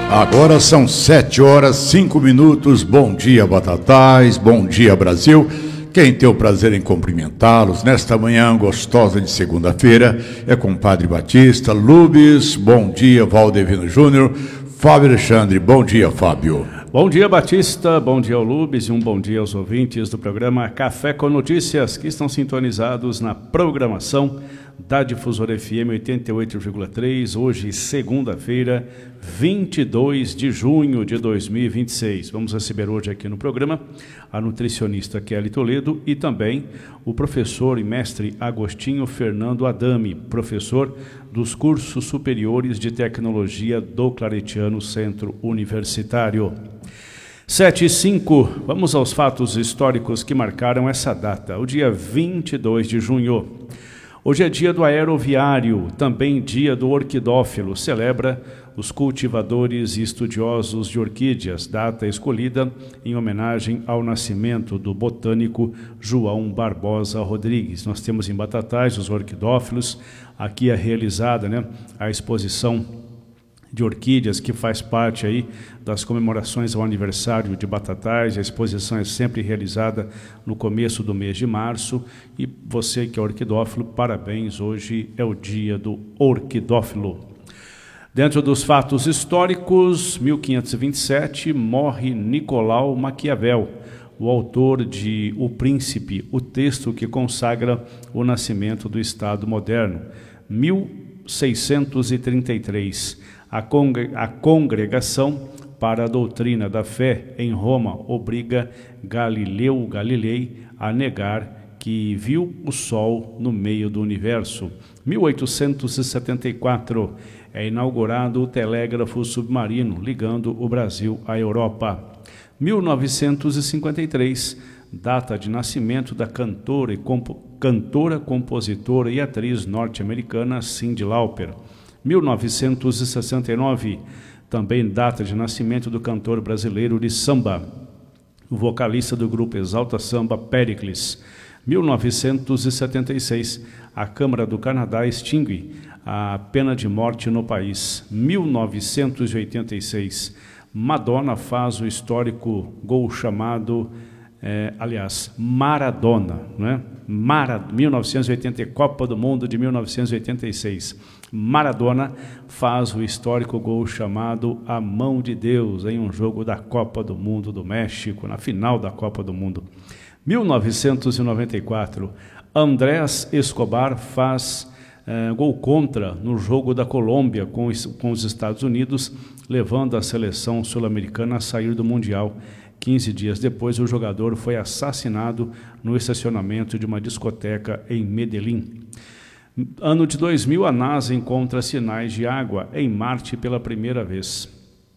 Agora são 7h05. Bom dia, Batatais. Bom dia, Brasil. Quem tem o prazer em cumprimentá-los nesta manhã gostosa de segunda-feira é compadre Batista, Lubes. Bom dia, Valdevino Júnior. Fábio Alexandre. Bom dia, Fábio. Bom dia, Batista. Bom dia ao Lubes e um bom dia aos ouvintes do programa Café com Notícias que estão sintonizados na programação da Difusora FM 88,3, hoje segunda-feira, 22 de junho de 2026. Vamos receber hoje aqui no programa a nutricionista Kelly Toledo e também o professor e mestre Agostinho Fernando Adami, professor dos cursos superiores de tecnologia do Claretiano Centro Universitário. 7h05, vamos aos fatos históricos que marcaram essa data, o dia 22 de junho. Hoje é dia do aeroviário, também dia do orquidófilo, celebra os cultivadores e estudiosos de orquídeas, data escolhida em homenagem ao nascimento do botânico João Barbosa Rodrigues. Nós temos em Batatais os orquidófilos, aqui é realizada, a exposição de orquídeas, que faz parte aí das comemorações ao aniversário de Batatais. A exposição é sempre realizada no começo do mês de março. E você que é orquidófilo, parabéns, hoje é o dia do orquidófilo. Dentro dos fatos históricos, 1527, morre Nicolau Maquiavel, o autor de O Príncipe, o texto que consagra o nascimento do Estado moderno. 1633, a Congregação para a Doutrina da Fé em Roma obriga Galileu Galilei a negar que viu o Sol no meio do universo. 1874, é inaugurado o telégrafo submarino, ligando o Brasil à Europa. 1953, data de nascimento da cantora, compositora e atriz norte-americana Cyndi Lauper. 1969, também data de nascimento do cantor brasileiro de samba, o vocalista do grupo Exalta Samba, Péricles. 1976, a Câmara do Canadá extingue a pena de morte no país. 1986, Madonna faz o histórico gol chamado, Maradona, não é? 1980, Copa do Mundo de 1986. Maradona faz o histórico gol chamado A Mão de Deus em um jogo da Copa do Mundo do México, na final da Copa do Mundo. 1994, Andrés Escobar faz gol contra no jogo da Colômbia com os Estados Unidos, levando a seleção sul-americana a sair do Mundial. 15 dias depois, o jogador foi assassinado no estacionamento de uma discoteca em Medellín. Ano de 2000, a NASA encontra sinais de água em Marte pela primeira vez.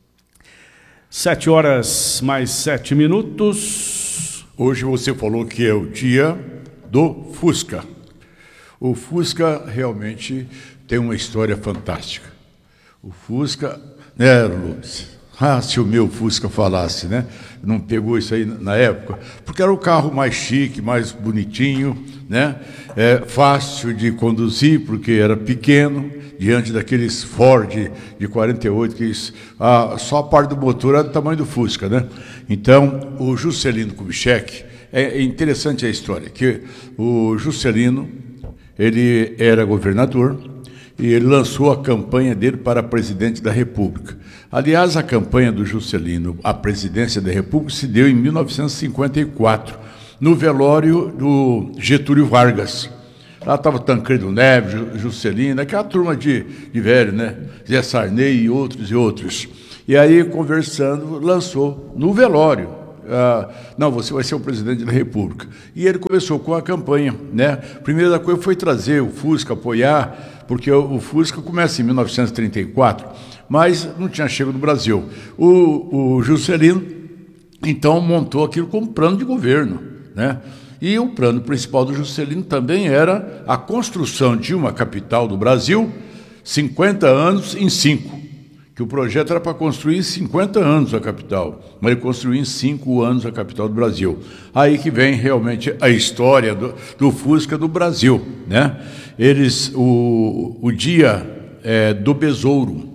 7h mais 7. Hoje você falou que é o dia do Fusca. O Fusca realmente tem uma história fantástica. O Fusca, Lúcio? Se o meu Fusca falasse, Não pegou isso aí na época? Porque era o carro mais chique, mais bonitinho, fácil de conduzir, porque era pequeno, diante daqueles Ford de 48, que só a parte do motor era do tamanho do Fusca, Então, o Juscelino Kubitschek, é interessante a história, que o Juscelino, ele era governador, e ele lançou a campanha dele para presidente da República. Aliás, a campanha do Juscelino à presidência da República se deu em 1954, no velório do Getúlio Vargas. Lá estava Tancredo Neves, Juscelino, aquela turma de velho, Zé Sarney e outros. E aí, conversando, lançou no velório. Não, você vai ser o presidente da República. E ele começou com a campanha, Primeira coisa foi trazer o Fusca, apoiar, porque o Fusca começa em 1934, mas não tinha chego no Brasil. O Juscelino, então, montou aquilo como plano de governo, E o plano principal do Juscelino também era a construção de uma capital do Brasil, 50 anos em 5. Que o projeto era para construir em 50 anos a capital, mas ele construiu em 5 anos a capital do Brasil. Aí que vem realmente a história do Fusca do Brasil, o dia do besouro,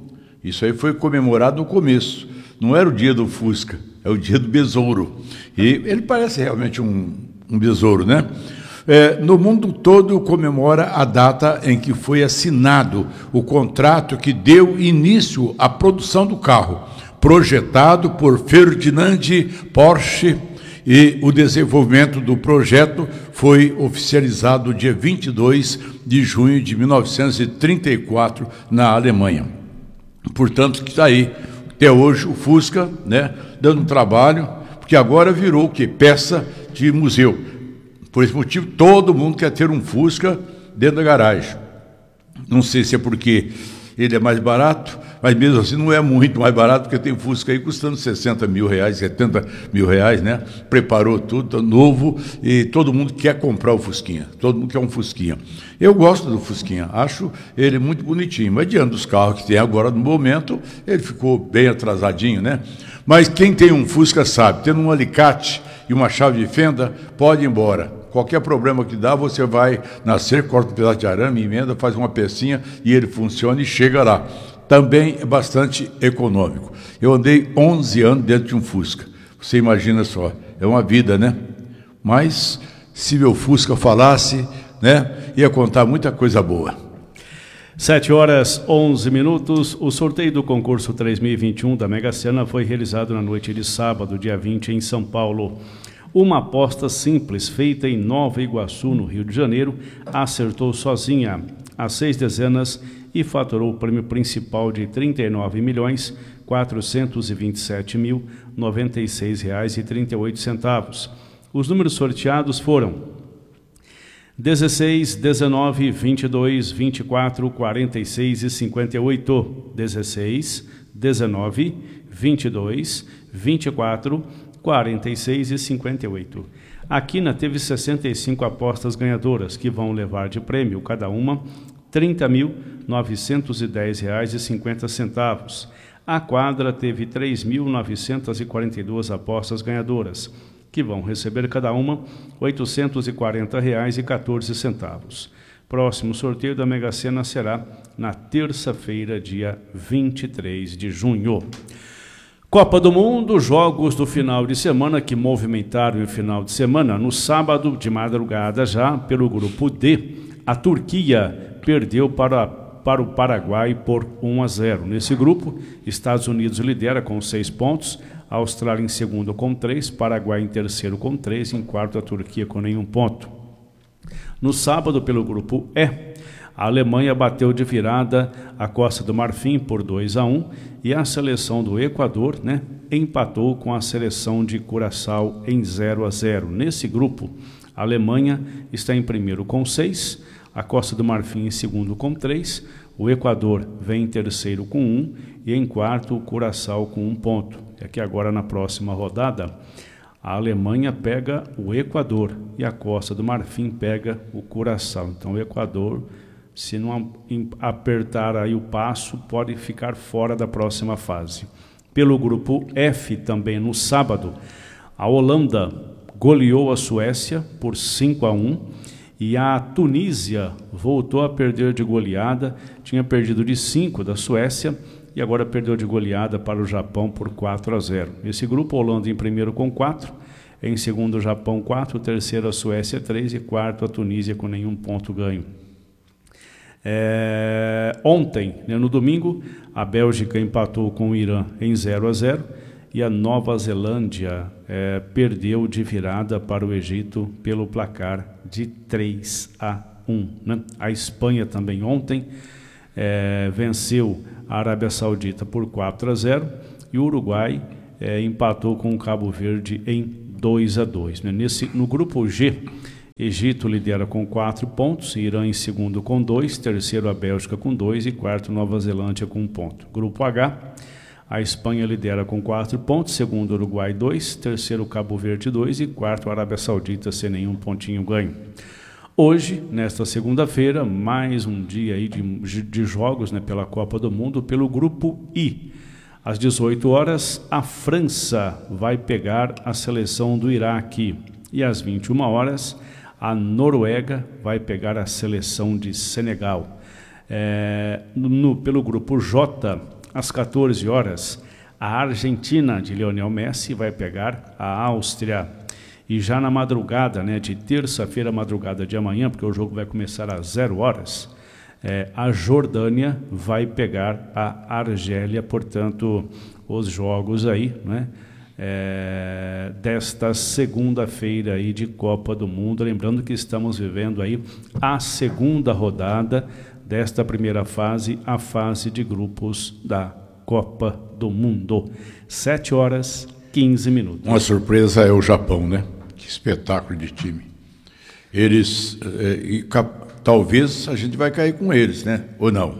Isso aí foi comemorado no começo. Não era o dia do Fusca, é o dia do besouro. E ele parece realmente um besouro, né? No mundo todo comemora a data em que foi assinado o contrato que deu início à produção do carro, projetado por Ferdinand Porsche, e o desenvolvimento do projeto foi oficializado dia 22 de junho de 1934 na Alemanha. Portanto, que está aí, até hoje, o Fusca, né, dando trabalho, porque agora virou o quê? Peça de museu. Por esse motivo, todo mundo quer ter um Fusca dentro da garagem. Não sei se é porque ele é mais barato, mas mesmo assim não é muito mais barato, porque tem Fusca aí custando 60 mil reais, 70 mil reais, né? Preparou tudo, tá novo, e todo mundo quer comprar o Fusquinha, todo mundo quer um Fusquinha. Eu gosto do Fusquinha, acho ele muito bonitinho, mas diante dos carros que tem agora no momento, ele ficou bem atrasadinho, né? Mas quem tem um Fusca sabe, tendo um alicate e uma chave de fenda, pode ir embora. Qualquer problema que dá, você vai nascer, corta um pedaço de arame, emenda, faz uma pecinha e ele funciona e chega lá. Também é bastante econômico. Eu andei 11 anos dentro de um Fusca. Você imagina só, é uma vida, né? Mas se meu Fusca falasse, né, ia contar muita coisa boa. 7h11. O sorteio do concurso 3021 da Mega Sena foi realizado na noite de sábado, dia 20, em São Paulo. Uma aposta simples, feita em Nova Iguaçu, no Rio de Janeiro, acertou sozinha as 6 dezenas e faturou o prêmio principal de R$ 39.427.096,38. Os números sorteados foram 16, 19, 22, 24, 46 e 58. 16, 19, 22, 24, 46 e 58. A Quina teve 65 apostas ganhadoras, que vão levar de prêmio, cada uma, R$ 30.910,50. A Quadra teve 3.942 apostas ganhadoras, que vão receber cada uma R$ 840,14. Próximo sorteio da Mega Sena será na terça-feira, dia 23 de junho. Copa do Mundo, jogos do final de semana que movimentaram o final de semana. No sábado, de madrugada já, pelo grupo D, a Turquia perdeu para o Paraguai por 1-0. Nesse grupo, Estados Unidos lidera com 6 pontos, a Austrália em segundo com 3, Paraguai em terceiro com 3, em quarto a Turquia com nenhum ponto. No sábado, pelo grupo E, a Alemanha bateu de virada a Costa do Marfim por 2-1 e a seleção do Equador, empatou com a seleção de Curaçao em 0-0. Nesse grupo, a Alemanha está em primeiro com 6, a Costa do Marfim em segundo com 3, o Equador vem em terceiro com 1 e em quarto o Curaçao com 1 ponto. É que agora na próxima rodada a Alemanha pega o Equador e a Costa do Marfim pega o Curaçao. Então o Equador, se não apertar aí o passo, pode ficar fora da próxima fase. Pelo grupo F, também no sábado, a Holanda goleou a Suécia por 5-1 e a Tunísia voltou a perder de goleada, tinha perdido de 5 da Suécia e agora perdeu de goleada para o Japão por 4-0. Nesse grupo, a Holanda em primeiro com 4, em segundo o Japão 4, terceiro a Suécia 3 e quarto a Tunísia com nenhum ponto ganho. Ontem, no domingo, a Bélgica empatou com o Irã em 0-0 e a Nova Zelândia perdeu de virada para o Egito pelo placar de 3-1. A Espanha também ontem venceu a Arábia Saudita por 4-0 e o Uruguai empatou com o Cabo Verde em 2-2. No grupo G, Egito lidera com 4 pontos, Irã em segundo com 2, terceiro a Bélgica com 2 e quarto Nova Zelândia com 1 ponto. Grupo H, a Espanha lidera com 4 pontos, segundo Uruguai 2, terceiro Cabo Verde 2 e quarto Arábia Saudita sem nenhum pontinho ganho. Hoje, nesta segunda-feira, mais um dia aí de jogos pela Copa do Mundo, pelo grupo I. Às 18 horas, a França vai pegar a seleção do Iraque e às 21 horas, a Noruega vai pegar a seleção de Senegal. Pelo grupo J, Às 14 horas, a Argentina de Lionel Messi vai pegar a Áustria. E já na madrugada, né, de terça-feira, madrugada de amanhã, porque o jogo vai começar às 0 horas, a Jordânia vai pegar a Argélia. Portanto, os jogos aí, né, desta segunda-feira aí de Copa do Mundo. Lembrando que estamos vivendo aí a segunda rodada desta primeira fase, a fase de grupos da Copa do Mundo. 7 horas, 15 minutos. Uma surpresa é o Japão, né? Que espetáculo de time. Eles, talvez a gente vai cair com eles, né? Ou não?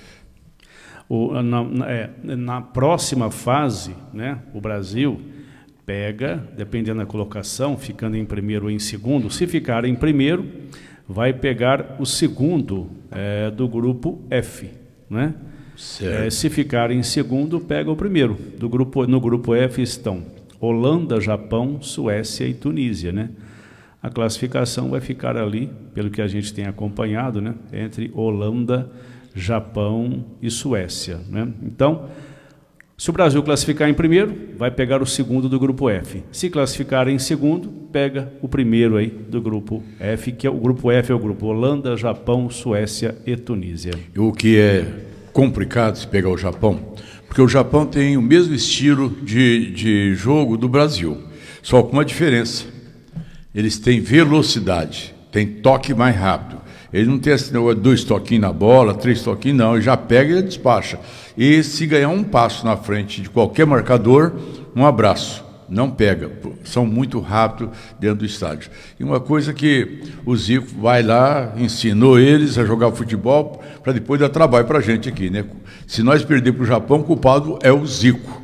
Na próxima fase, né, o Brasil pega, dependendo da colocação, ficando em primeiro ou em segundo. Se ficar em primeiro, vai pegar o segundo do grupo F, né? Se ficar em segundo, pega o primeiro. No grupo F estão Holanda, Japão, Suécia e Tunísia, né? A classificação vai ficar ali, pelo que a gente tem acompanhado, né, entre Holanda, Japão e Suécia, né? Então, se o Brasil classificar em primeiro, vai pegar o segundo do grupo F. Se classificar em segundo, pega o primeiro aí do grupo F, que é o grupo F, é o grupo Holanda, Japão, Suécia e Tunísia. O que é complicado se pegar o Japão, porque o Japão tem o mesmo estilo de jogo do Brasil, só com uma diferença: eles têm velocidade, têm toque mais rápido. Ele não tem esse negócio de 2 toquinhos na bola, 3 toquinhos, não. Ele já pega e despacha. E se ganhar um passo na frente de qualquer marcador, um abraço. Não pega. São muito rápidos dentro do estádio. E uma coisa que o Zico vai lá, ensinou eles a jogar futebol para depois dar trabalho para a gente aqui, né? Se nós perdermos para o Japão, o culpado é o Zico.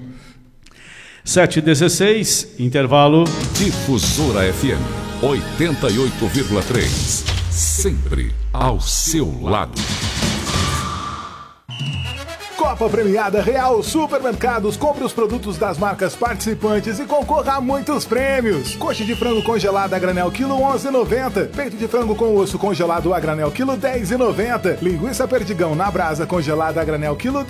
7h16, intervalo. Difusora FM 88,3. Sempre ao seu lado. Copa Premiada Real Supermercados. Compre os produtos das marcas participantes e concorra a muitos prêmios. Coxa de frango congelada a granel quilo 11,90. Peito de frango com osso congelado a granel quilo 10,90. Linguiça perdigão na brasa congelada a granel quilo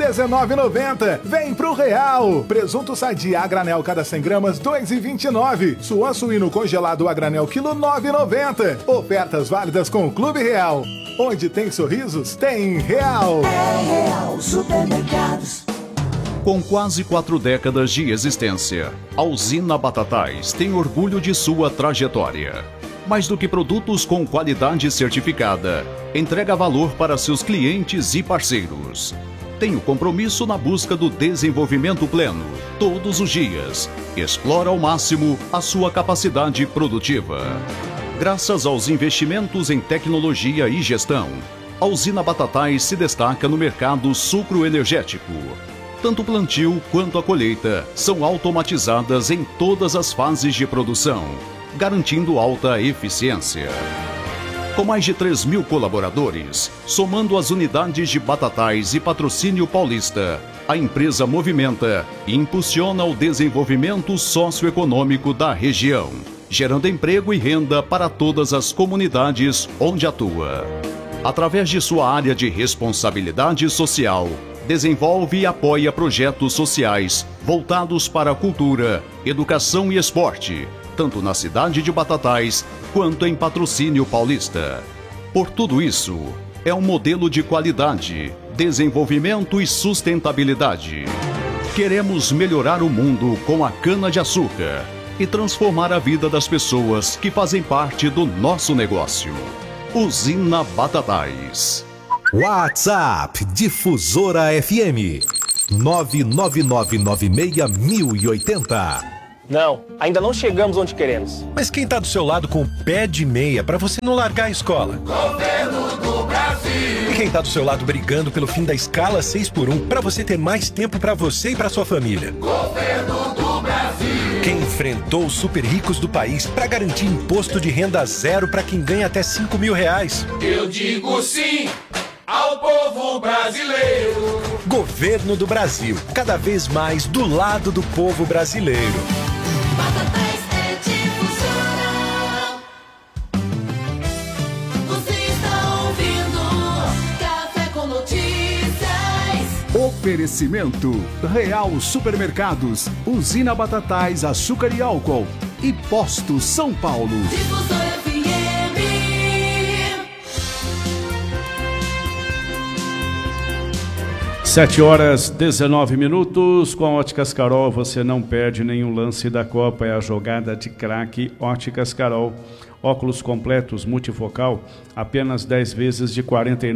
19,90. Vem pro Real. Presunto sadia a granel cada 100 gramas 2,29. Suã suíno congelado a granel quilo 9,90. Ofertas válidas com o Clube Real. Onde tem sorrisos, tem Real. É Real Supermercados. Com quase 4 décadas de existência, a usina Batatais tem orgulho de sua trajetória. Mais do que produtos com qualidade certificada, entrega valor para seus clientes e parceiros. Tem o compromisso na busca do desenvolvimento pleno, todos os dias. Explora ao máximo a sua capacidade produtiva. Graças aos investimentos em tecnologia e gestão, a usina Batatais se destaca no mercado sucroenergético. Tanto o plantio quanto a colheita são automatizadas em todas as fases de produção, garantindo alta eficiência. Com mais de 3.000 colaboradores, somando as unidades de Batatais e Patrocínio Paulista, a empresa movimenta e impulsiona o desenvolvimento socioeconômico da região, gerando emprego e renda para todas as comunidades onde atua. Através de sua área de responsabilidade social, desenvolve e apoia projetos sociais voltados para a cultura, educação e esporte, tanto na cidade de Batatais quanto em Patrocínio Paulista. Por tudo isso, é um modelo de qualidade, desenvolvimento e sustentabilidade. Queremos melhorar o mundo com a cana-de-açúcar e transformar a vida das pessoas que fazem parte do nosso negócio. Usina Batatais. WhatsApp Difusora FM 999961080. Não, ainda não chegamos onde queremos. Mas quem tá do seu lado com o pé de meia pra você não largar a escola? Governo do Brasil. E quem tá do seu lado brigando pelo fim da escala 6x1 pra você ter mais tempo pra você e pra sua família? Governo do Brasil. Quem enfrentou os super ricos do país pra garantir imposto de renda zero pra quem ganha até R$5.000? Eu digo sim ao povo brasileiro. Governo do Brasil, cada vez mais do lado do povo brasileiro. Batatais é Difusora. Você está ouvindo Café com Notícias. Oferecimento Real Supermercados, Usina Batatais, Açúcar e Álcool e Posto São Paulo. Difusora FM. 7h19. Com a Óticas Carol você não perde nenhum lance da Copa. É a jogada de craque Óticas Carol. Óculos completos multifocal, apenas 10 vezes de R$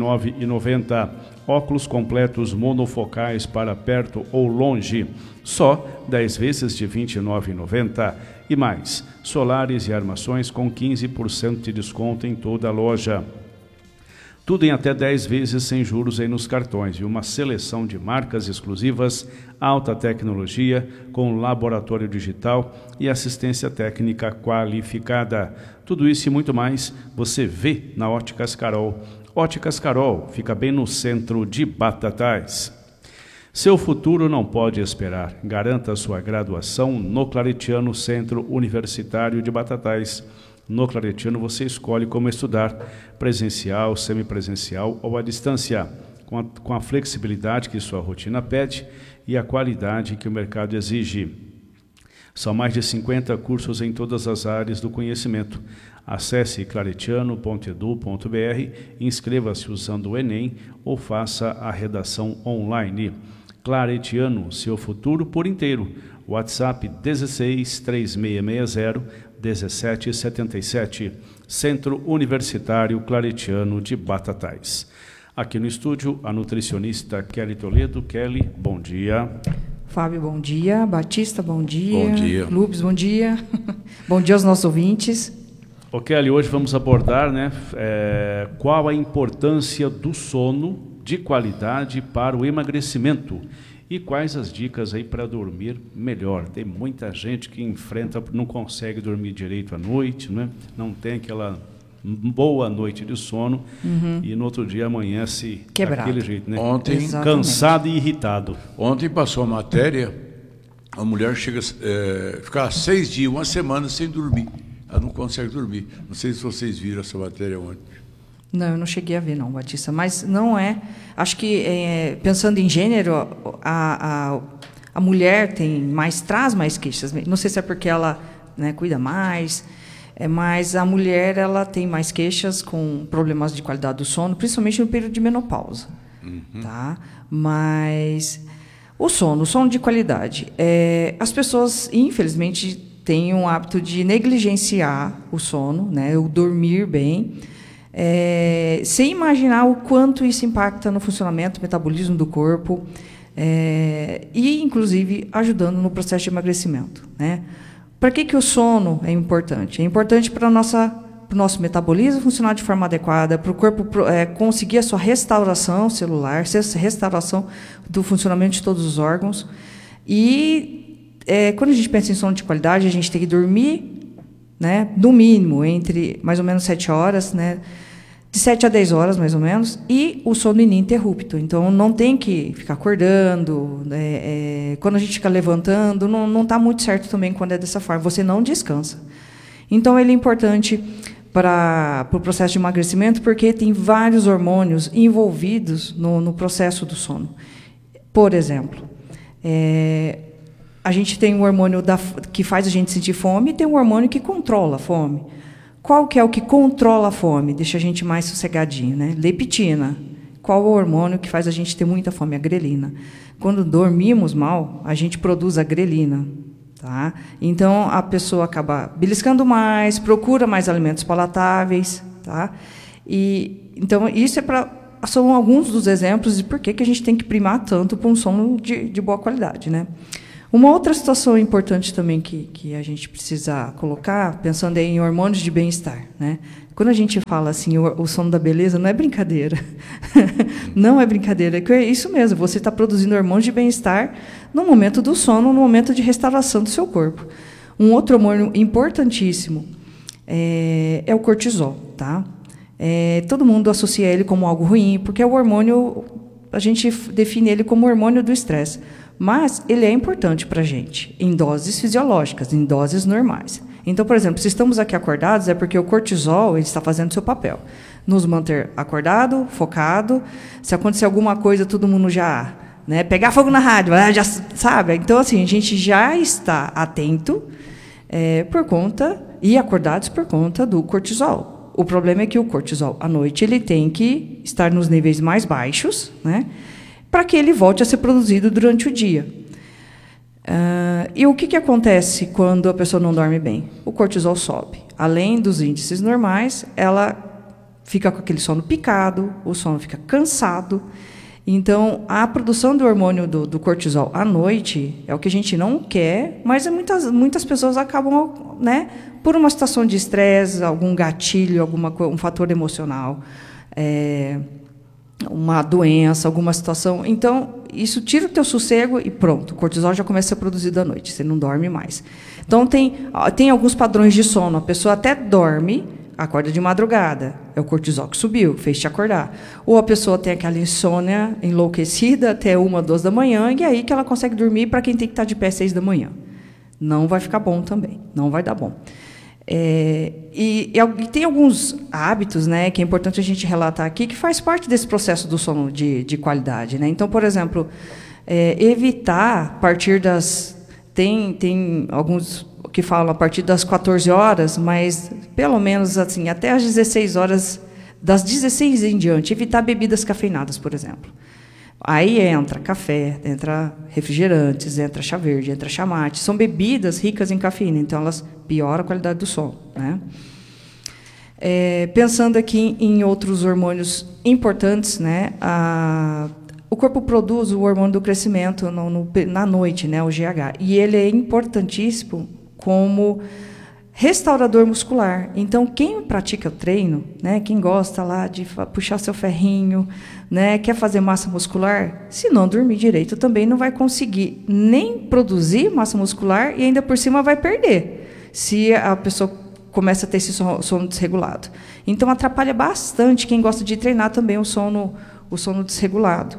49,90. Óculos completos monofocais para perto ou longe, só 10 vezes de R$ 29,90. E mais, solares e armações com 15% de desconto em toda a loja. Tudo em até 10 vezes sem juros aí nos cartões e uma seleção de marcas exclusivas, alta tecnologia, com laboratório digital e assistência técnica qualificada. Tudo isso e muito mais você vê na Óticas Carol. Óticas Carol fica bem no centro de Batatais. Seu futuro não pode esperar. Garanta sua graduação no Claretiano Centro Universitário de Batatais. No Claretiano você escolhe como estudar, presencial, semipresencial ou à distância, com a flexibilidade que sua rotina pede e a qualidade que o mercado exige. São mais de 50 cursos em todas as áreas do conhecimento. Acesse claretiano.edu.br, inscreva-se usando o Enem ou faça a redação online. Claretiano, seu futuro por inteiro. WhatsApp 16 3660 1777, Centro Universitário Claretiano de Batatais. Aqui no estúdio, a nutricionista Kelly Toledo. Kelly, bom dia. Fábio, bom dia. Batista, bom dia. Bom dia. Lubes, bom dia. Bom dia aos nossos ouvintes. Ô Kelly, hoje vamos abordar, qual a importância do sono de qualidade para o emagrecimento. E quais as dicas aí para dormir melhor? Tem muita gente que não consegue dormir direito à noite, né? Não tem aquela boa noite de sono e no outro dia amanhece quebrado. Daquele jeito, né? Ontem, cansado e irritado. Ontem passou a matéria, a mulher chega a ficar 6 dias, uma semana sem dormir. Ela não consegue dormir. Não sei se vocês viram essa matéria ontem. Não, eu não cheguei a ver, não, Batista. Mas não é... Acho que, pensando em gênero, a mulher traz mais queixas. Não sei se é porque ela cuida mais, mas a mulher ela tem mais queixas com problemas de qualidade do sono, principalmente no período de menopausa. Tá? Mas o sono de qualidade. As pessoas, infelizmente, têm um hábito de negligenciar o sono, o dormir bem, sem imaginar o quanto isso impacta no funcionamento, metabolismo do corpo, e, inclusive, ajudando no processo de emagrecimento. Para que o sono é importante? É importante para o nosso metabolismo funcionar de forma adequada, para o corpo conseguir a sua restauração celular, restauração do funcionamento de todos os órgãos. E, quando a gente pensa em sono de qualidade, a gente tem que dormir, no mínimo, entre mais ou menos 7 horas, de 7 a 10 horas, mais ou menos, e o sono ininterrupto. Então, não tem que ficar acordando, quando a gente fica levantando, não está muito certo também quando é dessa forma, você não descansa. Então, ele é importante para o processo de emagrecimento, porque tem vários hormônios envolvidos no processo do sono. Por exemplo, a gente tem um hormônio que faz a gente sentir fome e tem um hormônio que controla a fome. Qual que é o que controla a fome? Deixa a gente mais sossegadinho, Leptina. Qual o hormônio que faz a gente ter muita fome? A grelina. Quando dormimos mal, a gente produz a grelina. Tá? Então, a pessoa acaba beliscando mais, procura mais alimentos palatáveis. Tá? Então, isso são alguns dos exemplos de por que a gente tem que primar tanto por um sono de boa qualidade. Uma outra situação importante também que a gente precisa colocar, pensando em hormônios de bem-estar. Quando a gente fala assim, o sono da beleza, não é brincadeira. Não é brincadeira. É isso mesmo, você está produzindo hormônios de bem-estar no momento do sono, no momento de restauração do seu corpo. Um outro hormônio importantíssimo é o cortisol. Tá? Todo mundo associa ele como algo ruim, porque é o hormônio, a gente define ele como hormônio do estresse. Mas ele é importante para a gente, em doses fisiológicas, em doses normais. Então, por exemplo, se estamos aqui acordados, é porque o cortisol ele está fazendo o seu papel. Nos manter acordado, focado. Se acontecer alguma coisa, todo mundo já né? Pegar fogo na rádio, já sabe? Então, assim, a gente já está atento por conta e acordados por conta do cortisol. O problema é que o cortisol, à noite, ele tem que estar nos níveis mais baixos, né? Para que ele volte a ser produzido durante o dia. E o que acontece quando a pessoa não dorme bem? O cortisol sobe. Além dos índices normais, ela fica com aquele sono picado, o sono fica cansado. Então, a produção do hormônio do cortisol à noite é o que a gente não quer, mas muitas pessoas acabam, né, por uma situação de estresse, algum gatilho, um fator emocional, uma doença, alguma situação. Então, isso tira o teu sossego e pronto, o cortisol já começa a ser produzido à noite, você não dorme mais. Então, tem alguns padrões de sono. A pessoa até dorme, acorda de madrugada. É o cortisol que subiu, fez te acordar. Ou a pessoa tem aquela insônia enlouquecida até 1, 2 da manhã, e aí que ela consegue dormir para quem tem que estar de pé às 6 da manhã. Não vai ficar bom também, não vai dar bom. E tem alguns hábitos, né, que é importante a gente relatar aqui, que faz parte desse processo do sono de qualidade, né? Então, por exemplo, evitar a partir das... Tem alguns que falam a partir das 14 horas, mas pelo menos assim, até as 16 horas, das 16 em diante, evitar bebidas cafeinadas, por exemplo. Aí entra café, entra refrigerantes, entra chá verde, entra chá mate. São bebidas ricas em cafeína, então elas pioram a qualidade do sono, né? Pensando aqui em outros hormônios importantes, né? O corpo produz o hormônio do crescimento na noite, né? O GH, e ele é importantíssimo como restaurador muscular. Então, quem pratica o treino, né, quem gosta lá de puxar seu ferrinho, né, quer fazer massa muscular, se não dormir direito, também não vai conseguir nem produzir massa muscular e ainda por cima vai perder, se a pessoa começa a ter esse sono desregulado. Então, atrapalha bastante quem gosta de treinar também o sono desregulado.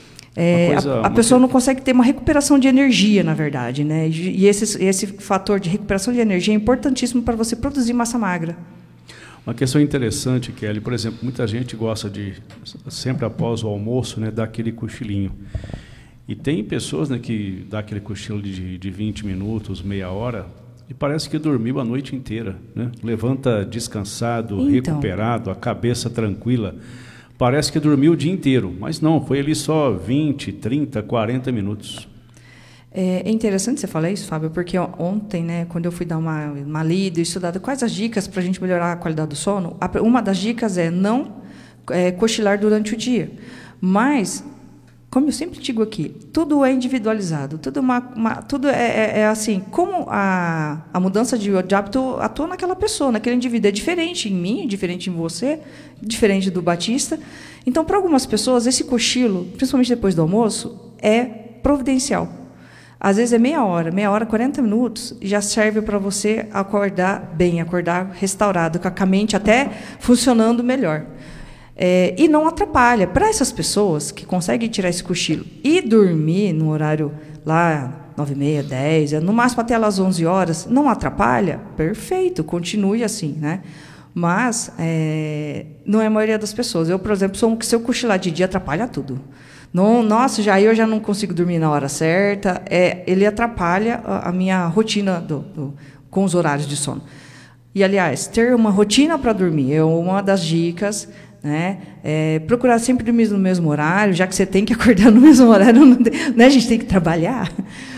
A pessoa não consegue ter uma recuperação de energia, na verdade, né? E esse fator de recuperação de energia é importantíssimo para você produzir massa magra. Uma questão interessante, Kelly, por exemplo, muita gente gosta de, sempre após o almoço, né, dar aquele cochilinho. E tem pessoas, né, que dá aquele cochilo de 20 minutos, meia hora, e parece que dormiu a noite inteira, né? Levanta descansado, recuperado, a cabeça tranquila. Parece que dormiu o dia inteiro, mas não, foi ali só 20, 30, 40 minutos. É interessante você falar isso, Fábio, porque ontem, né, quando eu fui dar uma lida e estudada quais as dicas para a gente melhorar a qualidade do sono, uma das dicas é não cochilar durante o dia. Mas, como eu sempre digo aqui, tudo é individualizado, tudo é assim, como a mudança de hábito atua naquela pessoa, naquele indivíduo. É diferente em mim, diferente em você, diferente do Batista. Então, para algumas pessoas, esse cochilo, principalmente depois do almoço, é providencial. Às vezes é meia hora, 40 minutos, já serve para você acordar bem, acordar restaurado, com a mente até funcionando melhor. E não atrapalha. Para essas pessoas que conseguem tirar esse cochilo e dormir no horário lá, 9h30, 10, no máximo até às 11 horas, não atrapalha? Perfeito, continue assim, né? Mas não é a maioria das pessoas. Eu, por exemplo, se eu cochilar de dia, atrapalha tudo. Não, nossa, eu já não consigo dormir na hora certa. Ele atrapalha a minha rotina com os horários de sono. E, aliás, ter uma rotina para dormir é uma das dicas, né? Procurar sempre dormir no mesmo horário, já que você tem que acordar no mesmo horário, né? A gente tem que trabalhar.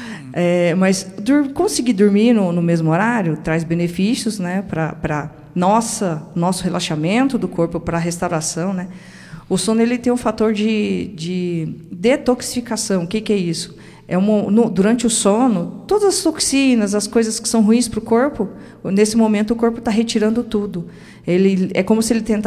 Mas conseguir dormir no mesmo horário traz benefícios, né, para nosso relaxamento do corpo, para a restauração, né? O sono ele tem um fator de detoxificação. O que é isso? Durante o sono, todas as toxinas, as coisas que são ruins para o corpo, nesse momento o corpo está retirando tudo. É como se ele tentasse